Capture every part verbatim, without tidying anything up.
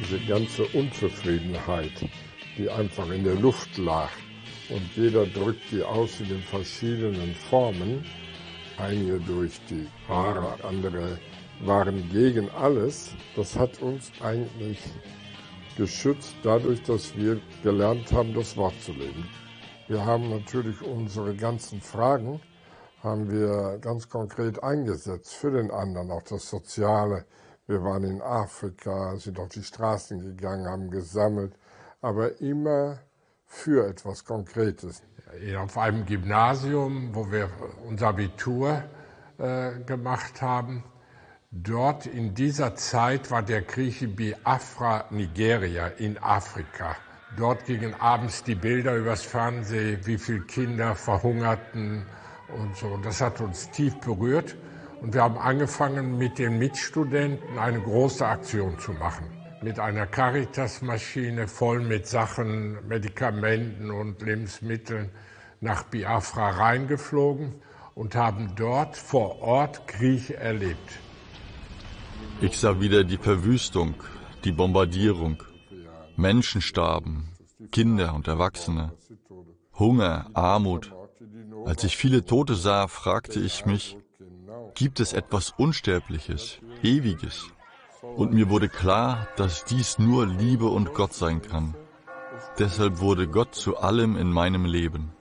diese ganze Unzufriedenheit, die einfach in der Luft lag. Und jeder drückt die aus in den verschiedenen Formen. Einige durch die Haare, andere waren gegen alles. Das hat uns eigentlich geschützt, dadurch, dass wir gelernt haben, das Wort zu leben. Wir haben natürlich unsere ganzen Fragen, haben wir ganz konkret eingesetzt für den anderen, auch das Soziale. Wir waren in Afrika, sind auf die Straßen gegangen, haben gesammelt, aber immer für etwas Konkretes. Auf einem Gymnasium, wo wir unser Abitur äh, gemacht haben, dort in dieser Zeit war der Krieg Biafra, Nigeria in Afrika. Dort gingen abends die Bilder übers Fernsehen, wie viele Kinder verhungerten und so. Das hat uns tief berührt und wir haben angefangen, mit den Mitstudenten eine große Aktion zu machen. Mit einer Caritas-Maschine voll mit Sachen, Medikamenten und Lebensmitteln nach Biafra reingeflogen und haben dort vor Ort Krieg erlebt. Ich sah wieder die Verwüstung, die Bombardierung. Menschen starben, Kinder und Erwachsene. Hunger, Armut. Als ich viele Tote sah, fragte ich mich, gibt es etwas Unsterbliches, Ewiges? Und mir wurde klar, dass dies nur Liebe und Gott sein kann. Deshalb wurde Gott zu allem in meinem Leben.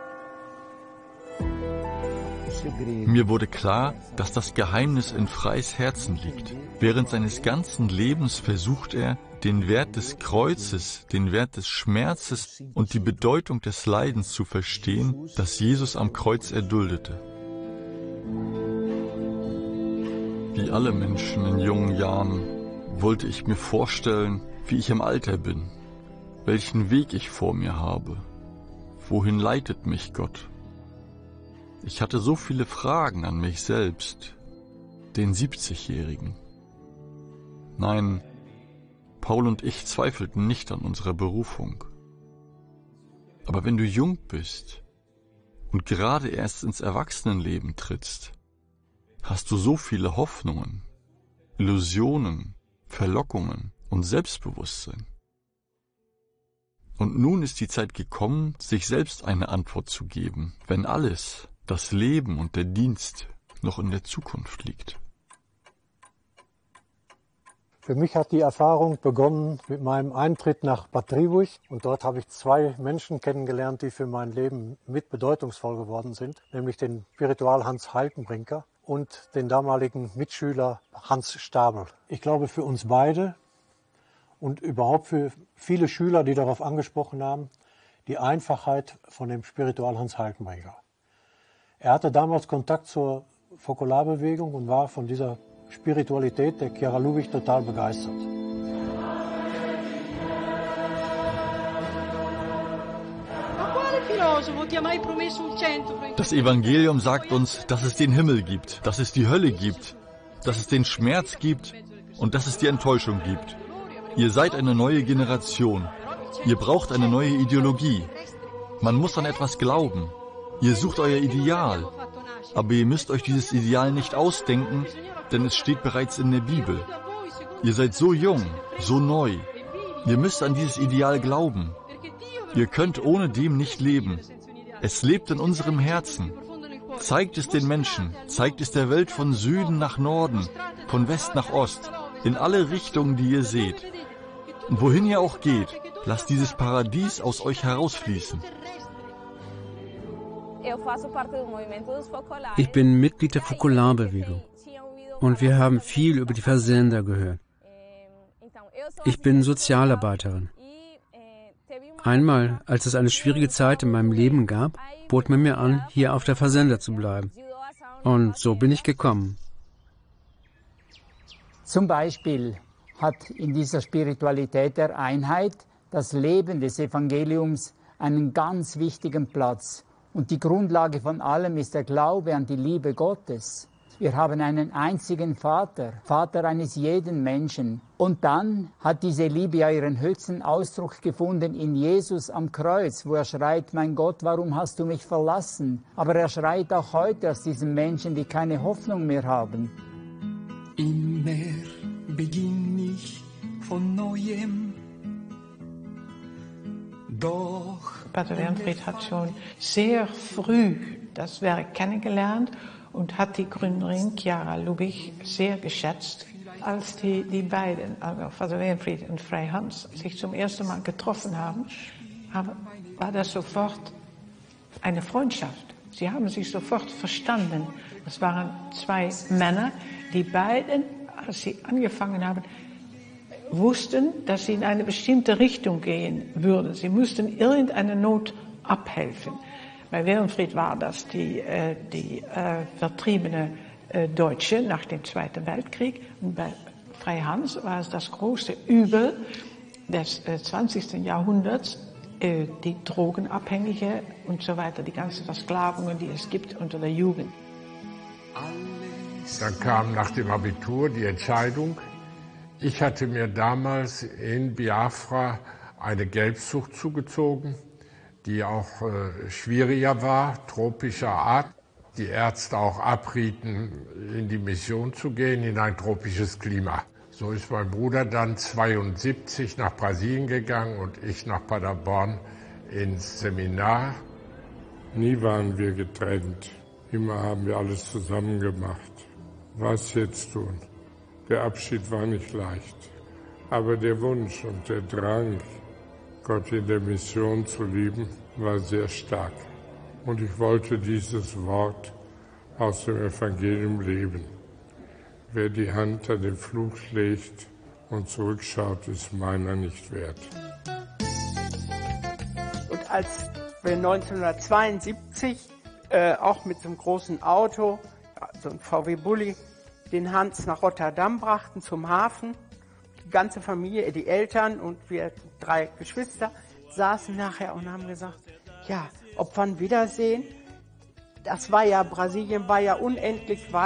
Mir wurde klar, dass das Geheimnis in Freis Herzen liegt. Während seines ganzen Lebens versucht er, den Wert des Kreuzes, den Wert des Schmerzes und die Bedeutung des Leidens zu verstehen, das Jesus am Kreuz erduldete. Wie alle Menschen in jungen Jahren wollte ich mir vorstellen, wie ich im Alter bin, welchen Weg ich vor mir habe, wohin leitet mich Gott. Ich hatte so viele Fragen an mich selbst, den siebzigjährigen. Nein, Paul und ich zweifelten nicht an unserer Berufung. Aber wenn du jung bist und gerade erst ins Erwachsenenleben trittst, hast du so viele Hoffnungen, Illusionen, Verlockungen und Selbstbewusstsein. Und nun ist die Zeit gekommen, sich selbst eine Antwort zu geben, wenn alles, das Leben und der Dienst, noch in der Zukunft liegt. Für mich hat die Erfahrung begonnen mit meinem Eintritt nach Bad Driburg. Und dort habe ich zwei Menschen kennengelernt, die für mein Leben mit bedeutungsvoll geworden sind. Nämlich den Spiritual Hans Haltenbrinker und den damaligen Mitschüler Hans Stabel. Ich glaube, für uns beide und überhaupt für viele Schüler, die darauf angesprochen haben, die Einfachheit von dem Spiritual Hans Haltenbrinker. Er hatte damals Kontakt zur Fokularbewegung und war von dieser Spiritualität der Chiara Lubich total begeistert. Das Evangelium sagt uns, dass es den Himmel gibt, dass es die Hölle gibt, dass es den Schmerz gibt und dass es die Enttäuschung gibt. Ihr seid eine neue Generation. Ihr braucht eine neue Ideologie. Man muss an etwas glauben. Ihr sucht euer Ideal. Aber ihr müsst euch dieses Ideal nicht ausdenken, denn es steht bereits in der Bibel. Ihr seid so jung, so neu. Ihr müsst an dieses Ideal glauben. Ihr könnt ohne dem nicht leben. Es lebt in unserem Herzen. Zeigt es den Menschen, zeigt es der Welt von Süden nach Norden, von West nach Ost, in alle Richtungen, die ihr seht. Und wohin ihr auch geht, lasst dieses Paradies aus euch herausfließen. Ich bin Mitglied der Fokularbewegung und wir haben viel über die Versender gehört. Ich bin Sozialarbeiterin. Einmal, als es eine schwierige Zeit in meinem Leben gab, bot man mir an, hier auf der Versender zu bleiben. Und so bin ich gekommen. Zum Beispiel hat in dieser Spiritualität der Einheit das Leben des Evangeliums einen ganz wichtigen Platz. Und die Grundlage von allem ist der Glaube an die Liebe Gottes. Wir haben einen einzigen Vater, Vater eines jeden Menschen. Und dann hat diese Liebe ja ihren höchsten Ausdruck gefunden in Jesus am Kreuz, wo er schreit, mein Gott, warum hast du mich verlassen? Aber er schreit auch heute aus diesen Menschen, die keine Hoffnung mehr haben. Immer beginn ich von Neuem. Doch Pater Wernfried hat schon sehr früh das Werk kennengelernt und hat die Gründerin Chiara Lubich sehr geschätzt. Als die, die beiden, also Pater Wernfried und Fray Hans, sich zum ersten Mal getroffen haben, war das sofort eine Freundschaft. Sie haben sich sofort verstanden. Das waren zwei Männer, die beiden, als sie angefangen haben, wussten, dass sie in eine bestimmte Richtung gehen würden. Sie mussten irgendeine Not abhelfen. Bei Wernfried war das die, äh, die äh, vertriebene äh, Deutsche nach dem Zweiten Weltkrieg. Und bei Fray Hans war es das große Übel des äh, zwanzigsten Jahrhunderts, äh, die Drogenabhängige und so weiter, die ganzen Versklavungen, die es gibt unter der Jugend. Dann kam nach dem Abitur die Entscheidung. Ich hatte mir damals in Biafra eine Gelbsucht zugezogen, die auch äh, schwieriger war, tropischer Art. Die Ärzte auch abrieten, in die Mission zu gehen, in ein tropisches Klima. So ist mein Bruder dann zweiundsiebzig nach Brasilien gegangen und ich nach Paderborn ins Seminar. Nie waren wir getrennt. Immer haben wir alles zusammen gemacht. Was jetzt tun? Der Abschied war nicht leicht. Aber der Wunsch und der Drang, Gott in der Mission zu lieben, war sehr stark. Und ich wollte dieses Wort aus dem Evangelium leben. Wer die Hand an den Fluch legt und zurückschaut, ist meiner nicht wert. Und als wir neunzehnhundertzweiundsiebzig äh, auch mit so einem großen Auto, so ein V W Bulli, den Hans nach Rotterdam brachten zum Hafen, die ganze Familie, die Eltern und wir drei Geschwister saßen nachher und haben gesagt, ja, ob wir ihn wiedersehen. Das war ja, Brasilien war ja unendlich weit.